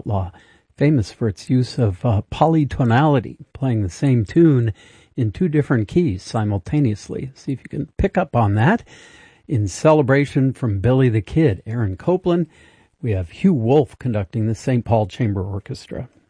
Outlaw, famous for its use of polytonality, playing the same tune in two different keys simultaneously. See if you can pick up on that. In Celebration from Billy the Kid, Aaron Copland, we have Hugh Wolf conducting the St. Paul Chamber Orchestra.